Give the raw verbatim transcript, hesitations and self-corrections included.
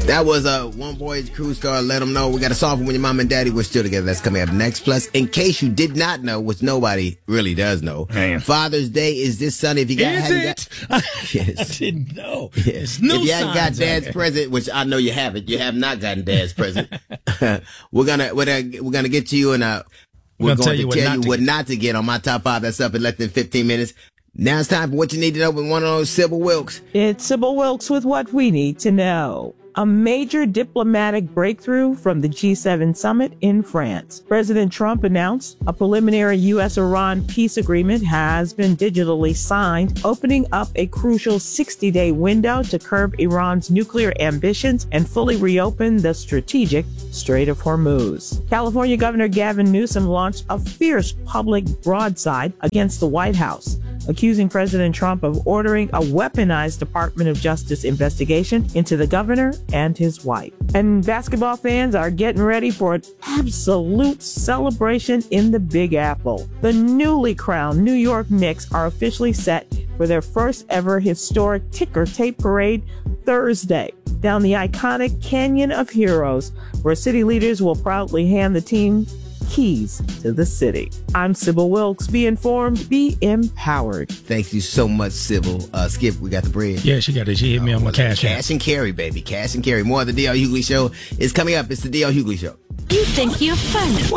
That was a uh, One Voyage Cruise Star. Let them know. We got a song from When Your Mom and Daddy Were Still Together. That's coming up next. Plus, in case you did not know, which nobody really does know, Man. Father's Day is this Sunday. If you got, is it? Got, yes. I didn't know. Yes. No if you haven't got signs Dad's out present, which I know you haven't, you have not gotten Dad's present. we're gonna we're gonna we're gonna get to you, and uh, we're, we're going tell to you tell you what get. not to get on my top five. That's up in less than fifteen minutes. Now it's time for what you need to know with one of those Sybil Wilkes. It's Sybil Wilkes with what we need to know. A major diplomatic breakthrough from the G seven summit in France. President Trump announced a preliminary U S Iran peace agreement has been digitally signed, opening up a crucial sixty-day window to curb Iran's nuclear ambitions and fully reopen the strategic Strait of Hormuz. California Governor Gavin Newsom launched a fierce public broadside against the White House, accusing President Trump of ordering a weaponized Department of Justice investigation into the governor and his wife. And basketball fans are getting ready for an absolute celebration in the Big Apple. The newly crowned New York Knicks are officially set for their first ever historic ticker tape parade Thursday down the iconic Canyon of Heroes, where city leaders will proudly hand the team keys to the city. I'm Sybil Wilkes. Be informed, be empowered. Thank you so much, Sybil. Uh, Skip, we got the bread. Yeah, she got it. She hit me uh, on my cash. Cash and carry, baby. Cash and carry. More of the D L. Hughley Show is coming up. It's the D L. Hughley Show. You think you're funny.